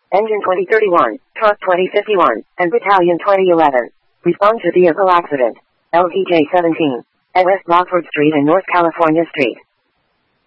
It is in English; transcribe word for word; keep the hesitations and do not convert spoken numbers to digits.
Engine twenty thirty-one, Truck twenty fifty-one, and Battalion twenty eleven. Respond to vehicle accident. L V J seventeen. At West Rockford Street and North California Street.